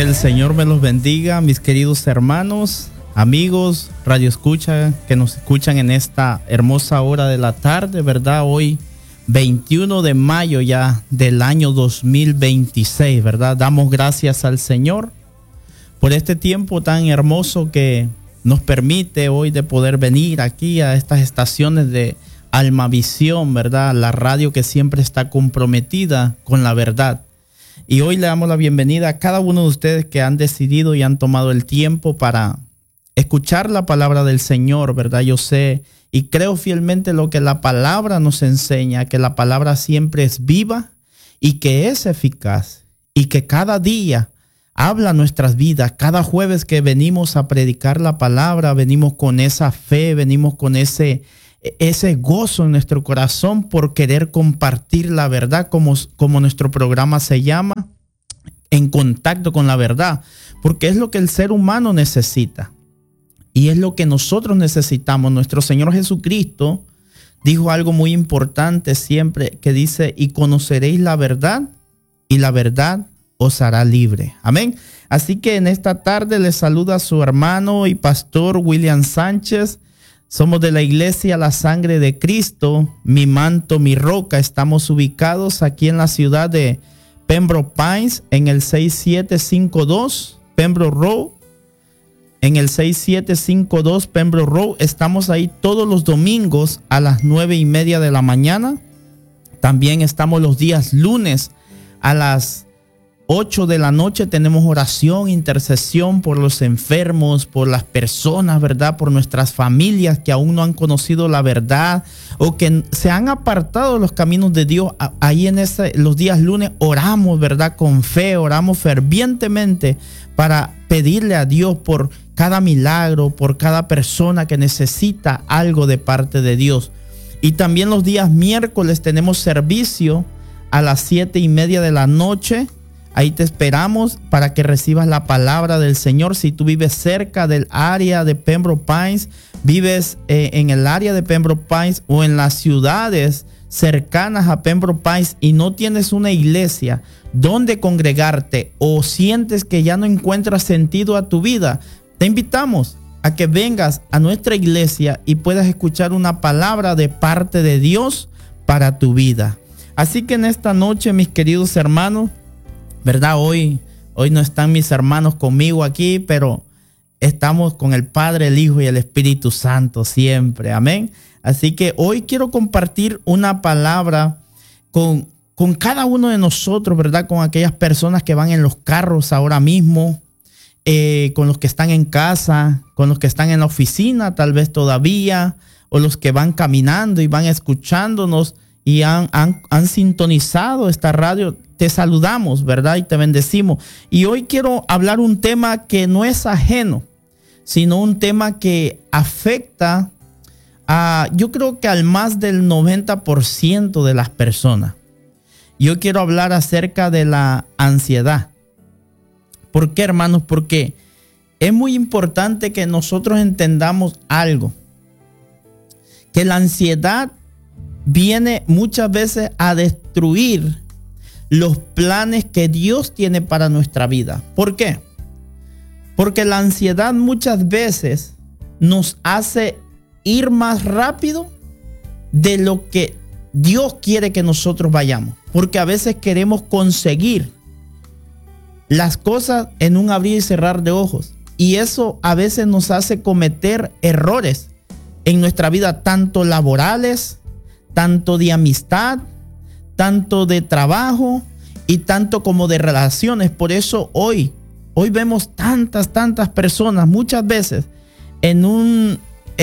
el Señor me los bendiga, mis queridos hermanos, amigos, radio escucha que nos escuchan en esta hermosa hora de la tarde, ¿verdad? Hoy 21 de mayo ya del año 2026, ¿verdad? Damos gracias al Señor por este tiempo tan hermoso que nos permite hoy de poder venir aquí a estas estaciones de Almavisión, ¿verdad? La radio que siempre está comprometida con la verdad. Y hoy le damos la bienvenida a cada uno de ustedes que han decidido y han tomado el tiempo para escuchar la palabra del Señor, ¿verdad? Yo sé y creo fielmente lo que la palabra nos enseña, que la palabra siempre es viva y que es eficaz y que cada día habla nuestras vidas. Cada jueves que venimos a predicar la palabra, venimos con esa fe, venimos con ese gozo en nuestro corazón por querer compartir la verdad, como nuestro programa se llama, En Contacto con la Verdad, porque es lo que el ser humano necesita y es lo que nosotros necesitamos. Nuestro Señor Jesucristo dijo algo muy importante siempre, que dice: y conoceréis la verdad y la verdad os hará libre. Amén. Así que en esta tarde les saluda a su hermano y pastor William Sánchez. Somos de la iglesia La Sangre de Cristo, Mi Manto, Mi Roca. Estamos ubicados aquí en la ciudad de Pembroke Pines, en el 6752 Pembroke Road. En el 6752 Pembroke Road. Estamos ahí todos los domingos a las 9:30 de la mañana. También estamos los días lunes a las 8 de la noche. Tenemos oración, intercesión por los enfermos, por las personas, ¿verdad? Por nuestras familias que aún no han conocido la verdad o que se han apartado de los caminos de Dios. Ahí en los días lunes oramos, ¿verdad? Con fe, oramos fervientemente para pedirle a Dios por cada milagro, por cada persona que necesita algo de parte de Dios. Y también los días miércoles tenemos servicio a las 7:30 de la noche. Ahí te esperamos para que recibas la palabra del Señor. Si tú vives cerca del área de Pembroke Pines, vives en el área de Pembroke Pines o en las ciudades cercanas a Pembroke Pines y no tienes una iglesia donde congregarte o sientes que ya no encuentras sentido a tu vida, te invitamos a que vengas a nuestra iglesia y puedas escuchar una palabra de parte de Dios para tu vida. Así que en esta noche, mis queridos hermanos, ¿verdad? Hoy no están mis hermanos conmigo aquí, pero estamos con el Padre, el Hijo y el Espíritu Santo siempre. Amén. Así que hoy quiero compartir una palabra con cada uno de nosotros, ¿verdad? Con aquellas personas que van en los carros ahora mismo, con los que están en casa, con los que están en la oficina tal vez todavía, o los que van caminando y van escuchándonos y han sintonizado esta radio. Te saludamos, ¿verdad? Y te bendecimos. Y hoy quiero hablar un tema que no es ajeno, sino un tema que afecta yo creo que al más del 90% de las personas. Yo quiero hablar acerca de la ansiedad. ¿Por qué, hermanos? Porque es muy importante que nosotros entendamos algo. Que la ansiedad viene muchas veces a destruir los planes que Dios tiene para nuestra vida. ¿Por qué? Porque la ansiedad muchas veces nos hace ir más rápido de lo que Dios quiere que nosotros vayamos. Porque a veces queremos conseguir las cosas en un abrir y cerrar de ojos. Y eso a veces nos hace cometer errores en nuestra vida, tanto laborales, tanto de amistad, tanto de trabajo y tanto como de relaciones. Por eso hoy vemos tantas personas muchas veces en un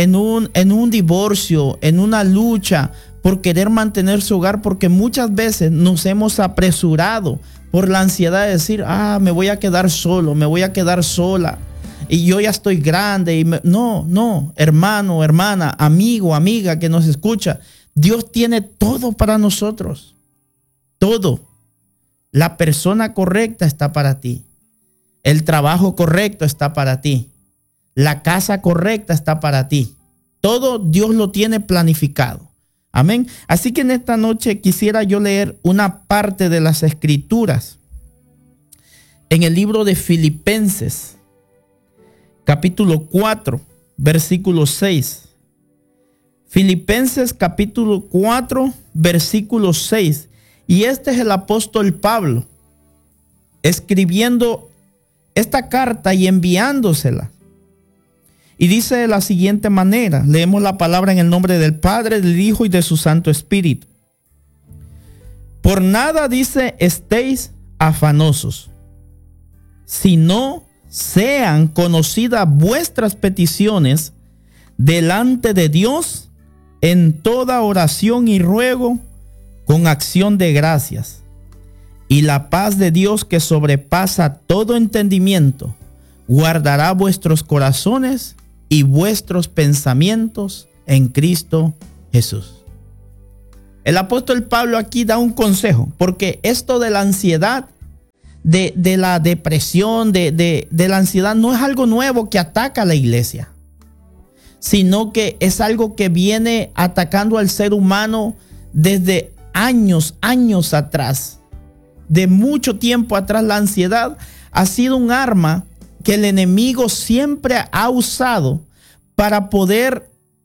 divorcio, en una lucha por querer mantener su hogar, porque muchas veces nos hemos apresurado por la ansiedad de decir: me voy a quedar solo, me voy a quedar sola y yo ya estoy grande. No, hermano, hermana, amigo, amiga que nos escucha, Dios tiene todo para nosotros. Todo. La persona correcta está para ti. El trabajo correcto está para ti. La casa correcta está para ti. Todo Dios lo tiene planificado. Amén. Así que en esta noche quisiera yo leer una parte de las Escrituras en el libro de Filipenses, capítulo 4, versículo 6. Filipenses capítulo 4, versículo 6. Y este es el apóstol Pablo escribiendo esta carta y enviándosela. Y dice de la siguiente manera, leemos la palabra en el nombre del Padre, del Hijo y de su Santo Espíritu. Por nada, dice, estéis afanosos, sino sean conocidas vuestras peticiones delante de Dios en toda oración y ruego con acción de gracias. Y la paz de Dios, que sobrepasa todo entendimiento, guardará vuestros corazones y vuestros pensamientos en Cristo Jesús. El apóstol Pablo aquí da un consejo, porque esto de la ansiedad, de la depresión, de la ansiedad, no es algo nuevo que ataca a la iglesia, sino que es algo que viene atacando al ser humano desde años atrás. De mucho tiempo atrás, la ansiedad ha sido un arma que el enemigo siempre ha usado para poder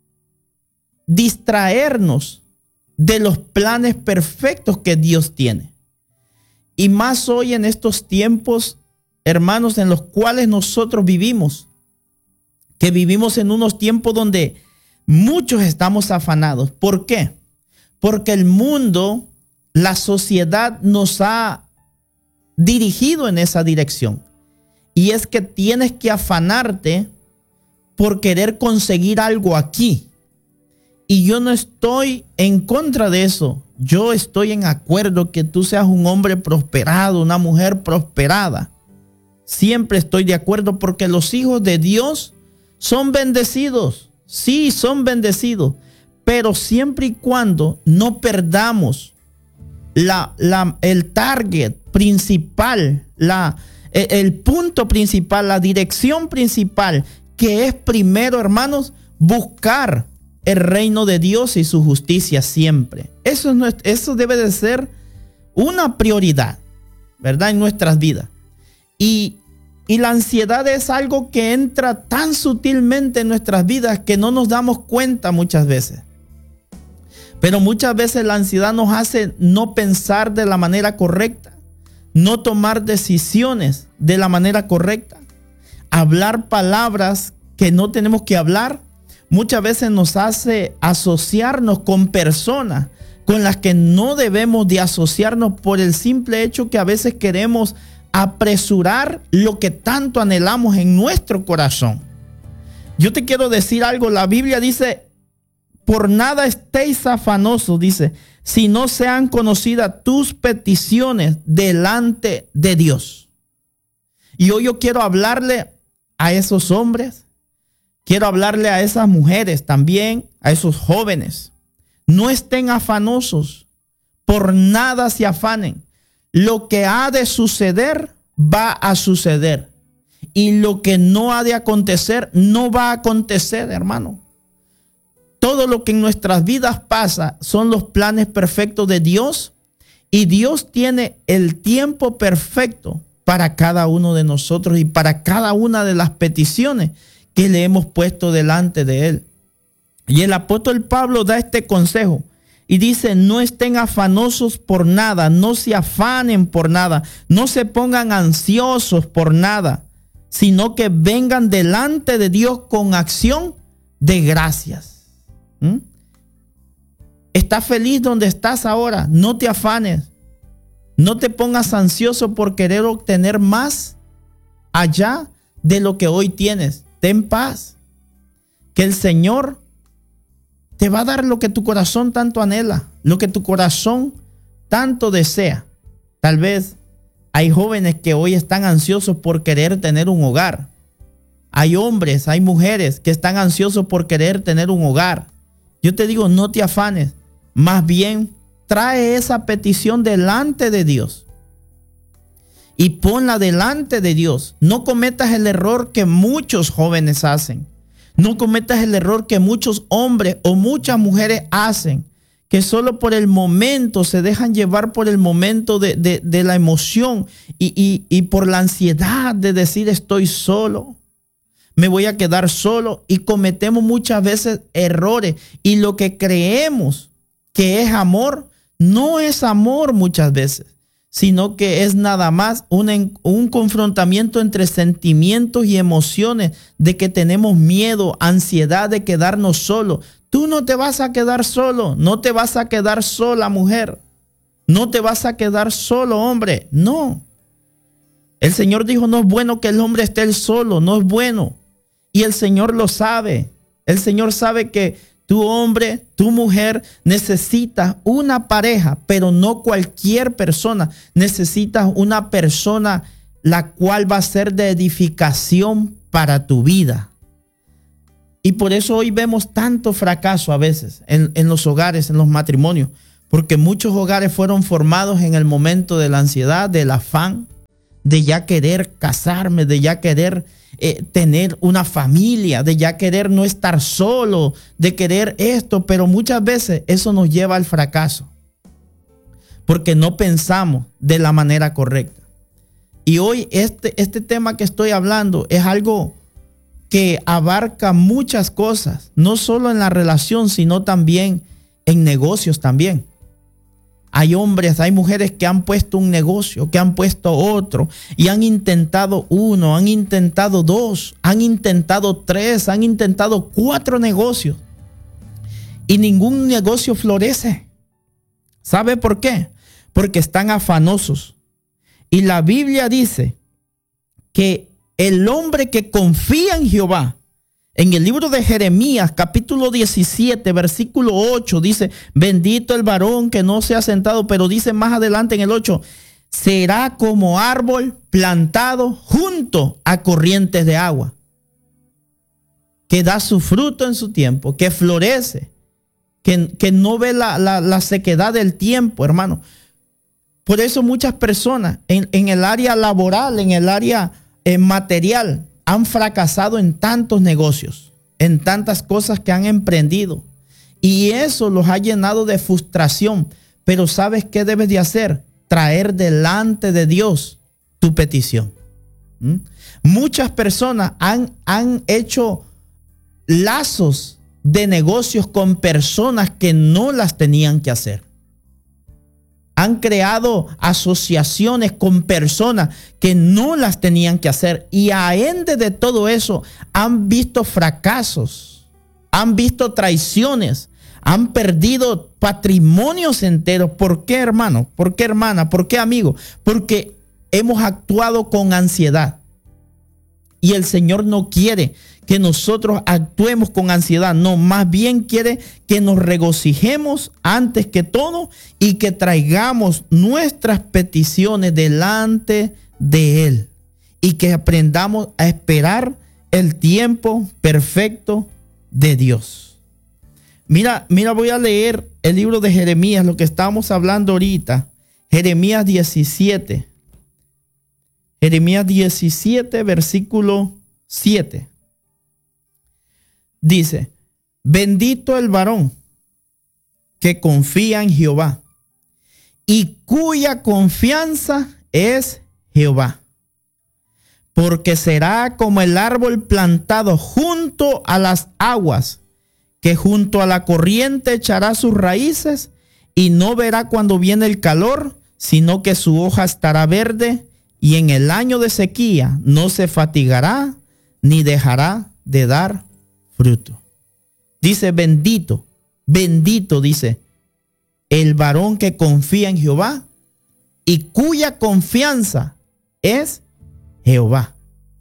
distraernos de los planes perfectos que Dios tiene. Y más hoy en estos tiempos, hermanos, en los cuales nosotros vivimos, que vivimos en unos tiempos donde muchos estamos afanados. ¿Por qué? Porque el mundo, la sociedad nos ha dirigido en esa dirección. Y es que tienes que afanarte por querer conseguir algo aquí. Y yo no estoy en contra de eso. Yo estoy en acuerdo que tú seas un hombre prosperado, una mujer prosperada. Siempre estoy de acuerdo, porque los hijos de Dios son bendecidos. Sí, son bendecidos. Pero siempre y cuando no perdamos el target principal, el punto principal, la dirección principal, que es primero, hermanos, buscar el reino de Dios y su justicia siempre. Eso debe de ser una prioridad, ¿verdad? En nuestras vidas. Y la ansiedad es algo que entra tan sutilmente en nuestras vidas que no nos damos cuenta muchas veces. Pero muchas veces la ansiedad nos hace no pensar de la manera correcta, no tomar decisiones de la manera correcta, hablar palabras que no tenemos que hablar. Muchas veces nos hace asociarnos con personas con las que no debemos de asociarnos por el simple hecho que a veces queremos apresurar lo que tanto anhelamos en nuestro corazón. Yo te quiero decir algo. La Biblia dice: por nada estéis afanosos, dice, si no sean conocidas tus peticiones delante de Dios. Y hoy yo quiero hablarle a esos hombres, quiero hablarle a esas mujeres también, a esos jóvenes. No estén afanosos, por nada se afanen. Lo que ha de suceder, va a suceder. Y lo que no ha de acontecer, no va a acontecer, hermano. Todo lo que en nuestras vidas pasa son los planes perfectos de Dios, y Dios tiene el tiempo perfecto para cada uno de nosotros y para cada una de las peticiones que le hemos puesto delante de Él. Y el apóstol Pablo da este consejo y dice: no estén afanosos por nada, no se afanen por nada, no se pongan ansiosos por nada, sino que vengan delante de Dios con acción de gracias. ¿Estás feliz donde estás ahora? No te afanes. No te pongas ansioso por querer obtener más allá de lo que hoy tienes. Ten paz. Que el Señor te va a dar lo que tu corazón tanto anhela, lo que tu corazón tanto desea. Tal vez hay jóvenes que hoy están ansiosos por querer tener un hogar. Hay hombres, hay mujeres que están ansiosos por querer tener un hogar. Yo te digo, no te afanes. Más bien, trae esa petición delante de Dios y ponla delante de Dios. No cometas el error que muchos jóvenes hacen. No cometas el error que muchos hombres o muchas mujeres hacen, que solo por el momento se dejan llevar por el momento de la emoción y por la ansiedad de decir estoy solo, me voy a quedar solo, y cometemos muchas veces errores, y lo que creemos que es amor no es amor muchas veces, sino que es nada más un confrontamiento entre sentimientos y emociones de que tenemos miedo, ansiedad de quedarnos solos. Tú no te vas a quedar solo, no te vas a quedar sola, mujer, no te vas a quedar solo, hombre, no. El Señor dijo, no es bueno que el hombre esté solo, no es bueno. Y el Señor lo sabe. El Señor sabe que tu hombre, tu mujer, necesitas una pareja, pero no cualquier persona. Necesitas una persona la cual va a ser de edificación para tu vida. Y por eso hoy vemos tanto fracaso a veces en los hogares, en los matrimonios, porque muchos hogares fueron formados en el momento de la ansiedad, del afán, de ya querer casarme, de ya querer tener una familia, de ya querer no estar solo, de querer esto, pero muchas veces eso nos lleva al fracaso, porque no pensamos de la manera correcta. Y hoy este tema que estoy hablando es algo que abarca muchas cosas, no solo en la relación, sino también en negocios también. Hay hombres, hay mujeres que han puesto un negocio, que han puesto otro, y han intentado uno, han intentado dos, han intentado tres, han intentado 4 negocios, y ningún negocio florece. ¿Sabe por qué? Porque están afanosos. Y la Biblia dice que el hombre que confía en Jehová, en el libro de Jeremías, capítulo 17, versículo 8, dice, bendito el varón que no se ha sentado, pero dice más adelante en el 8, será como árbol plantado junto a corrientes de agua, que da su fruto en su tiempo, que florece, que no ve la sequedad del tiempo, hermano. Por eso muchas personas en el área laboral, en el área material, han fracasado en tantos negocios, en tantas cosas que han emprendido. Y eso los ha llenado de frustración. Pero ¿sabes qué debes de hacer? Traer delante de Dios tu petición. Muchas personas han hecho lazos de negocios con personas que no las tenían que hacer. Han creado asociaciones con personas que no las tenían que hacer. Y a ende de todo eso, han visto fracasos, han visto traiciones, han perdido patrimonios enteros. ¿Por qué, hermano? ¿Por qué, hermana? ¿Por qué, amigo? Porque hemos actuado con ansiedad. Y el Señor no quiere que nosotros actuemos con ansiedad. No, más bien quiere que nos regocijemos antes que todo y que traigamos nuestras peticiones delante de Él. Y que aprendamos a esperar el tiempo perfecto de Dios. Mira, voy a leer el libro de Jeremías, lo que estamos hablando ahorita. Jeremías 17. Jeremías 17, versículo 7. Dice, bendito el varón que confía en Jehová y cuya confianza es Jehová, porque será como el árbol plantado junto a las aguas, que junto a la corriente echará sus raíces y no verá cuando viene el calor, sino que su hoja estará verde, y en el año de sequía no se fatigará ni dejará de dar fruto. Dice bendito, bendito, dice el varón que confía en Jehová y cuya confianza es Jehová.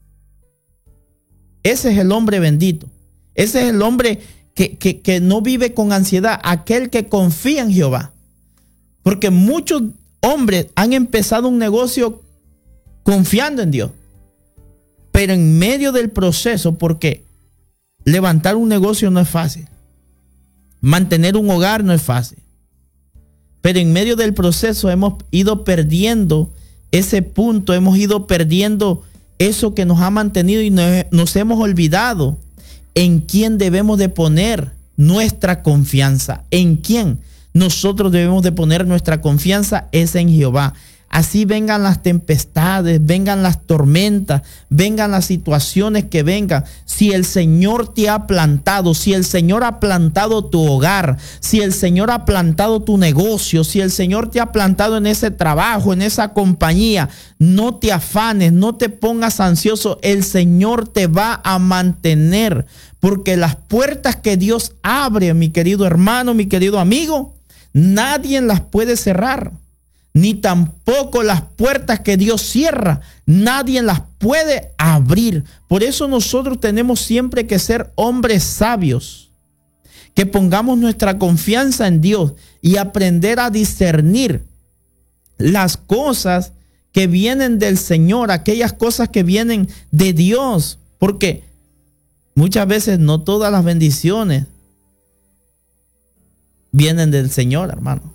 Ese es el hombre bendito. Ese es el hombre que no vive con ansiedad, aquel que confía en Jehová. Porque muchos hombres han empezado un negocio confiando en Dios, pero en medio del proceso, porque levantar un negocio no es fácil, mantener un hogar no es fácil, pero en medio del proceso hemos ido perdiendo ese punto, hemos ido perdiendo eso que nos ha mantenido y nos hemos olvidado en quién debemos de poner nuestra confianza. ¿En quién? Nosotros debemos de poner nuestra confianza es en Jehová. Así vengan las tempestades, vengan las tormentas, vengan las situaciones que vengan. Si el Señor te ha plantado, si el Señor ha plantado tu hogar, si el Señor ha plantado tu negocio, si el Señor te ha plantado en ese trabajo, en esa compañía, no te afanes, no te pongas ansioso. El Señor te va a mantener, porque las puertas que Dios abre, mi querido hermano, mi querido amigo, nadie las puede cerrar. Ni tampoco las puertas que Dios cierra, nadie las puede abrir. Por eso nosotros tenemos siempre que ser hombres sabios, que pongamos nuestra confianza en Dios y aprender a discernir las cosas que vienen del Señor, aquellas cosas que vienen de Dios, porque muchas veces no todas las bendiciones vienen del Señor, hermano.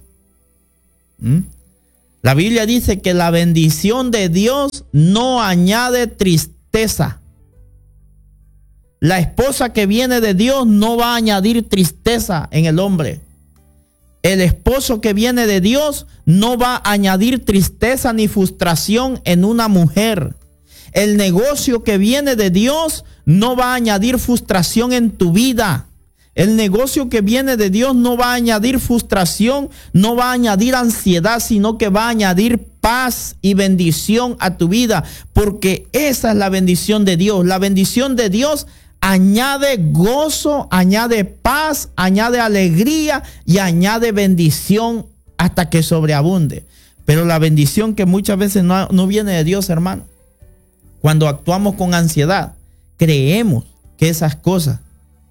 La Biblia dice que la bendición de Dios no añade tristeza. La esposa que viene de Dios no va a añadir tristeza en el hombre. El esposo que viene de Dios no va a añadir tristeza ni frustración en una mujer. El negocio que viene de Dios no va a añadir frustración en tu vida. El negocio que viene de Dios no va a añadir frustración, no va a añadir ansiedad, sino que va a añadir paz y bendición a tu vida, porque esa es la bendición de Dios. La bendición de Dios añade gozo, añade paz, añade alegría y añade bendición hasta que sobreabunde. Pero la bendición que muchas veces no viene de Dios, hermano. Cuando actuamos con ansiedad, creemos que esas cosas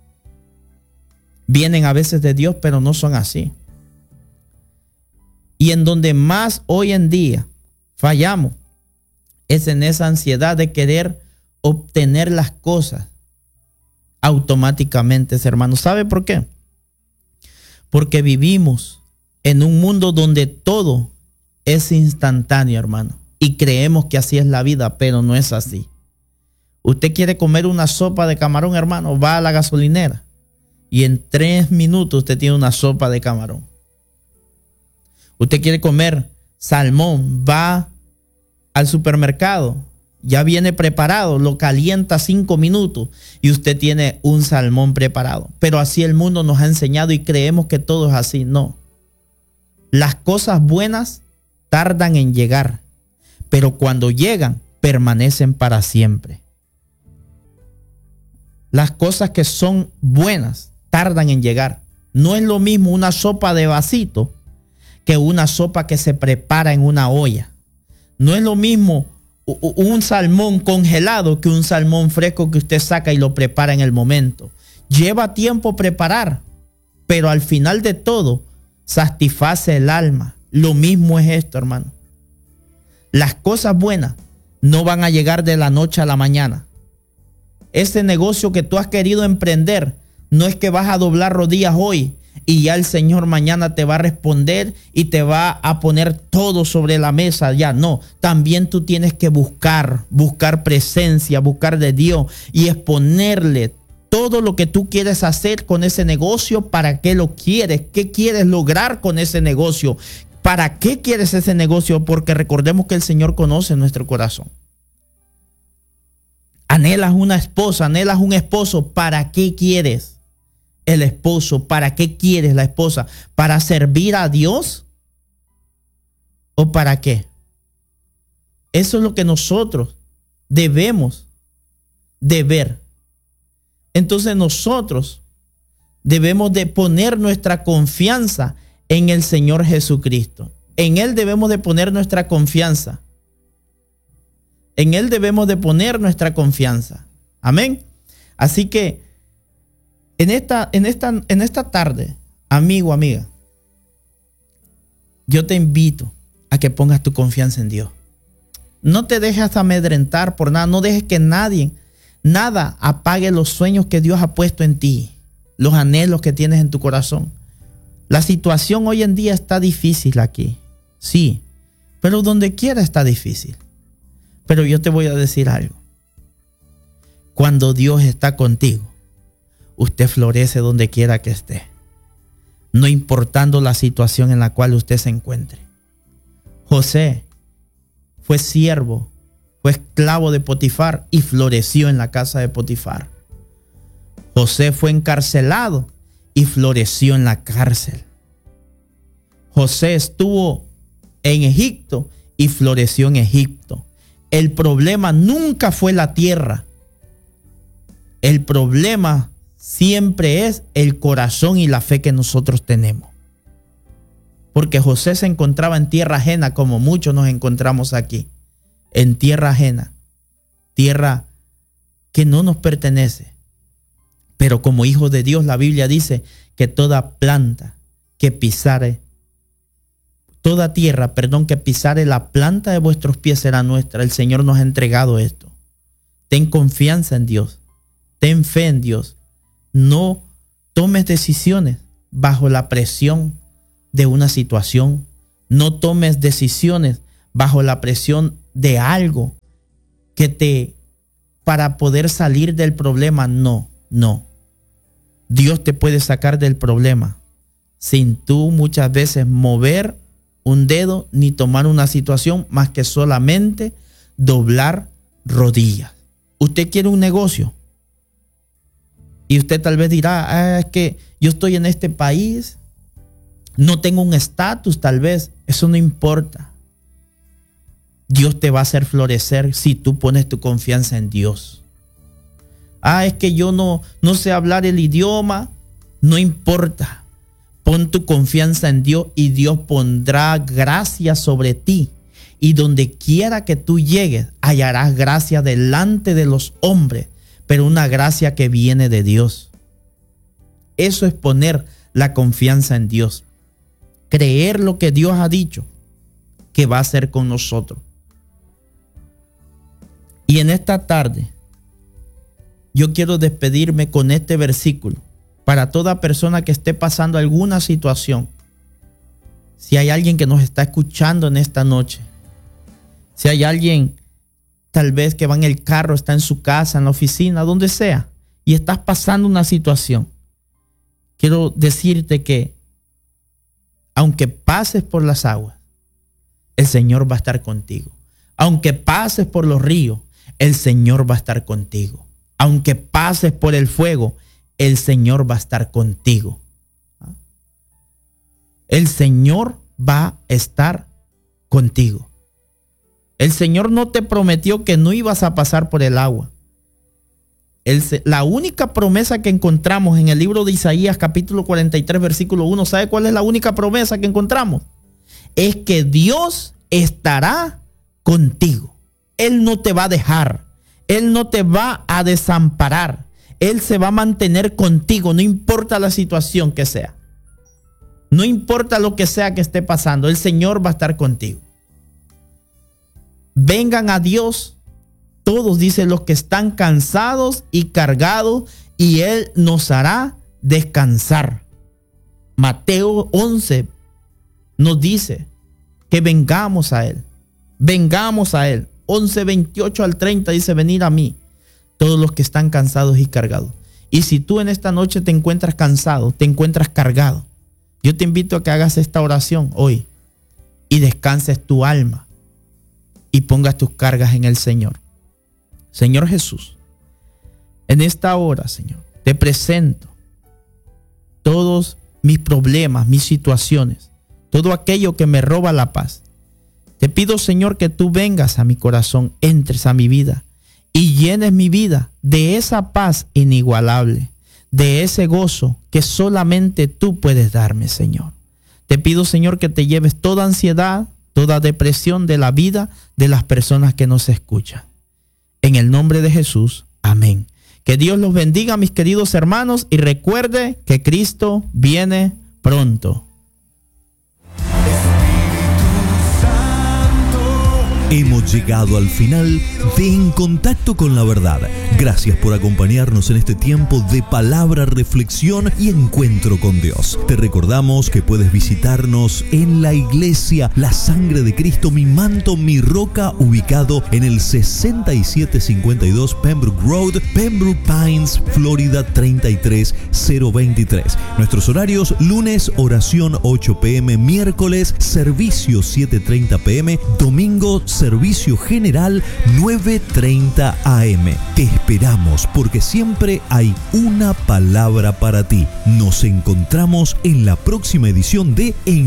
vienen a veces de Dios, pero no son así. Y en donde más hoy en día fallamos es en esa ansiedad de querer obtener las cosas automáticamente, hermano. ¿Sabe por qué? Porque vivimos en un mundo donde todo es instantáneo, hermano. Y creemos que así es la vida, pero no es así. Usted quiere comer una sopa de camarón, hermano, va a la gasolinera. Y en 3 minutos usted tiene una sopa de camarón. Usted quiere comer salmón, va al supermercado, ya viene preparado, lo calienta 5 minutos y usted tiene un salmón preparado. Pero así el mundo nos ha enseñado y creemos que todo es así. No. Las cosas buenas tardan en llegar, pero cuando llegan, permanecen para siempre. Las cosas que son buenas tardan en llegar. No es lo mismo una sopa de vasito que una sopa que se prepara en una olla. No es lo mismo un salmón congelado que un salmón fresco que usted saca y lo prepara en el momento. Lleva tiempo preparar, pero al final de todo satisface el alma. Lo mismo es esto, hermano. Las cosas buenas no van a llegar de la noche a la mañana. Ese negocio que tú has querido emprender, no es que vas a doblar rodillas hoy y ya el Señor mañana te va a responder y te va a poner todo sobre la mesa. Ya no, también tú tienes que buscar presencia, buscar de Dios y exponerle todo lo que tú quieres hacer con ese negocio. ¿Para qué lo quieres? ¿Qué quieres lograr con ese negocio? ¿Para qué quieres ese negocio? Porque recordemos que el Señor conoce nuestro corazón. Anhelas una esposa, anhelas un esposo. ¿Para qué quieres el esposo? ¿Para qué quieres la esposa? ¿Para servir a Dios? ¿O para qué? Eso es lo que nosotros debemos de ver. Entonces nosotros debemos de poner nuestra confianza en el Señor Jesucristo. En Él debemos de poner nuestra confianza. En Él debemos de poner nuestra confianza. Amén. Así que en esta tarde, amigo, amiga, yo te invito a que pongas tu confianza en Dios. No te dejes amedrentar por nada. No dejes que nada apague los sueños que Dios ha puesto en ti, los anhelos que tienes en tu corazón. La situación hoy en día está difícil aquí. Sí, pero donde quiera está difícil. Pero yo te voy a decir algo. Cuando Dios está contigo, usted florece donde quiera que esté. no importando la situación en la cual usted se encuentre. José fue siervo, fue esclavo de Potifar y floreció en la casa de Potifar. José fue encarcelado y floreció en la cárcel. José estuvo en Egipto y floreció en Egipto. El problema nunca fue la tierra. El problema siempre es el corazón y la fe que nosotros tenemos. Porque José se encontraba en tierra ajena, como muchos nos encontramos aquí. En tierra ajena. Tierra que no nos pertenece. Pero como hijos de Dios, la Biblia dice que toda planta que pisare, toda tierra, que pisare la planta de vuestros pies será nuestra. El Señor nos ha entregado esto. Ten confianza en Dios. Ten fe en Dios. No tomes decisiones bajo la presión de una situación. No tomes decisiones bajo la presión de algo para poder salir del problema. No. Dios te puede sacar del problema sin tú muchas veces mover un dedo ni tomar una situación más que solamente doblar rodillas. Usted quiere un negocio y usted tal vez dirá, es que yo estoy en este país, no tengo un estatus tal vez. Eso no importa. Dios te va a hacer florecer si tú pones tu confianza en Dios. Es que yo no sé hablar el idioma. No importa. Pon tu confianza en Dios y Dios pondrá gracia sobre ti. Y donde quiera que tú llegues, hallarás gracia delante de los hombres, pero una gracia que viene de Dios. Eso es poner la confianza en Dios. Creer lo que Dios ha dicho que va a hacer con nosotros. Y en esta tarde, yo quiero despedirme con este versículo para toda persona que esté pasando alguna situación. Si hay alguien que nos está escuchando en esta noche, si hay alguien tal vez que va en el carro, está en su casa, en la oficina, donde sea, y estás pasando una situación, quiero decirte que aunque pases por las aguas, el Señor va a estar contigo. Aunque pases por los ríos, el Señor va a estar contigo. Aunque pases por el fuego, el Señor va a estar contigo. El Señor va a estar contigo. El Señor no te prometió que no ibas a pasar por el agua. La única promesa que encontramos en el libro de Isaías, capítulo 43, versículo 1, ¿sabe cuál es la única promesa que encontramos? Es que Dios estará contigo. Él no te va a dejar. Él no te va a desamparar. Él se va a mantener contigo, no importa la situación que sea. No importa lo que sea que esté pasando, el Señor va a estar contigo. Vengan a Dios todos, dice, los que están cansados y cargados, y Él nos hará descansar. Mateo 11 nos dice que vengamos a Él. Vengamos a Él. 11, 28 al 30 dice, venid a mí, todos los que están cansados y cargados. Y si tú en esta noche te encuentras cansado, te encuentras cargado, yo te invito a que hagas esta oración hoy y descanses tu alma y pongas tus cargas en el Señor. Señor Jesús, en esta hora, Señor, te presento todos mis problemas, mis situaciones, todo aquello que me roba la paz. Te pido, Señor, que tú vengas a mi corazón, entres a mi vida y llenes mi vida de esa paz inigualable, de ese gozo que solamente tú puedes darme, Señor. Te pido, Señor, que te lleves toda ansiedad, toda depresión de la vida de las personas que nos escuchan. En el nombre de Jesús, amén. Que Dios los bendiga, mis queridos hermanos, y recuerde que Cristo viene pronto. Hemos llegado al final de En Contacto con la Verdad. Gracias por acompañarnos en este tiempo de palabra, reflexión y encuentro con Dios. Te recordamos que puedes visitarnos en la iglesia La Sangre de Cristo, Mi Manto, Mi Roca, ubicado en el 6752 Pembroke Road, Pembroke Pines, Florida 33023. Nuestros horarios: lunes, oración 8 p.m, miércoles, servicio 7:30 p.m, domingo, servicio general 9:30 a.m. Te esperamos porque siempre hay una palabra para ti. Nos encontramos en la próxima edición de